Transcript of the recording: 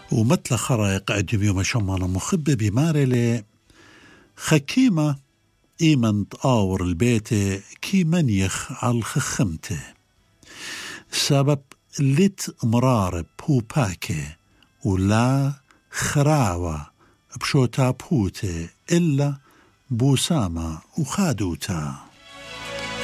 ومثل خرايق عدم يوم شمانا مخبة بمارلي خكيمة إيمن تآور البيت كي منيخ على الخخمته سبب لت مرارب هو باكي ولا خراوة بشوتا بوته إلا بوسامة وخادوتا.